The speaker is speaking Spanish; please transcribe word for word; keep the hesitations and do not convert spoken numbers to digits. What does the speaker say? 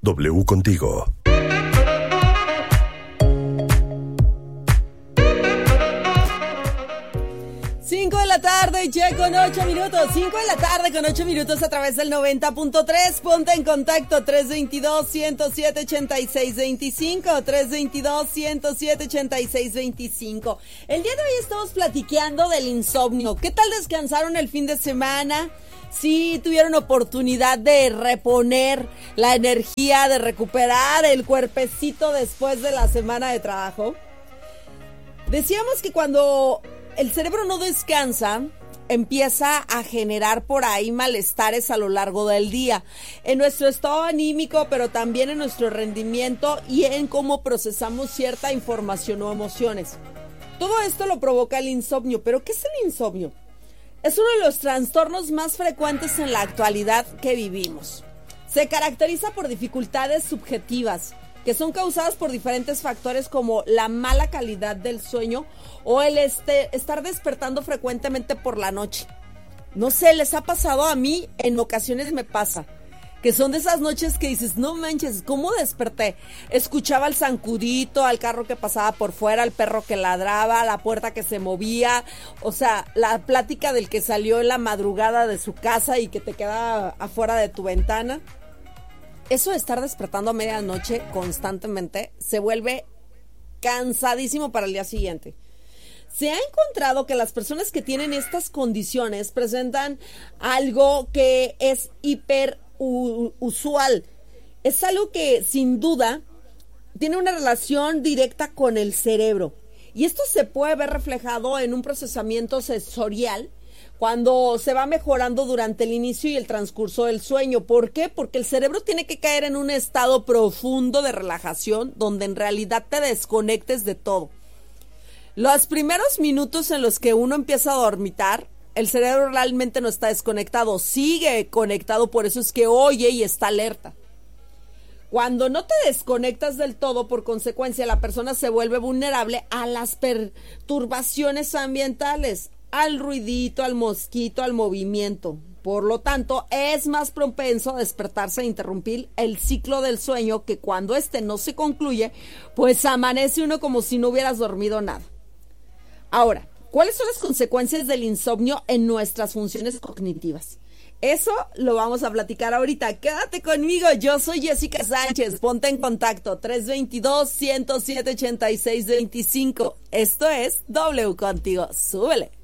W contigo. cinco de la tarde, ya con ocho minutos. cinco de la tarde con ocho minutos a través del noventa punto tres. Ponte en contacto tres veintidós, ciento siete, ochenta y seis veinticinco. tres veintidós, ciento siete, ochenta y seis veinticinco. El día de hoy estamos platicando del insomnio. ¿Qué tal descansaron el fin de semana? Sí, tuvieron oportunidad de reponer la energía, de recuperar el cuerpecito después de la semana de trabajo. Decíamos que cuando el cerebro no descansa, empieza a generar por ahí malestares a lo largo del día, en nuestro estado anímico, pero también en nuestro rendimiento y en cómo procesamos cierta información o emociones. Todo esto lo provoca el insomnio. ¿Pero qué es el insomnio? Es uno de los trastornos más frecuentes en la actualidad que vivimos. Se caracteriza por dificultades subjetivas, que son causadas por diferentes factores como la mala calidad del sueño o el este, estar despertando frecuentemente por la noche. No sé, les ha pasado a mí, en ocasiones me pasa, que son de esas noches que dices, no manches, ¿cómo desperté? Escuchaba el zancudito, al carro que pasaba por fuera, al perro que ladraba, la puerta que se movía, o sea, la plática del que salió en la madrugada de su casa y que te queda afuera de tu ventana. Eso de estar despertando a medianoche constantemente se vuelve cansadísimo para el día siguiente. Se ha encontrado que las personas que tienen estas condiciones presentan algo que es hiperusual. Es algo que sin duda tiene una relación directa con el cerebro. Y esto se puede ver reflejado en un procesamiento sensorial cuando se va mejorando durante el inicio y el transcurso del sueño. ¿Por qué? Porque el cerebro tiene que caer en un estado profundo de relajación donde en realidad te desconectes de todo. Los primeros minutos en los que uno empieza a dormitar, el cerebro realmente no está desconectado, sigue conectado, por eso es que oye y está alerta. Cuando no te desconectas del todo, por consecuencia, la persona se vuelve vulnerable a las perturbaciones ambientales, al ruidito, al mosquito, al movimiento. Por lo tanto, es más propenso a despertarse e interrumpir el ciclo del sueño, que cuando este no se concluye, pues amanece uno como si no hubieras dormido nada. Ahora, ¿cuáles son las consecuencias del insomnio en nuestras funciones cognitivas? Eso lo vamos a platicar ahorita. Quédate conmigo, yo soy Jessica Sánchez. Ponte en contacto tres veintidós, ciento siete, ochenta y seis veinticinco. Esto es W Contigo. Súbele.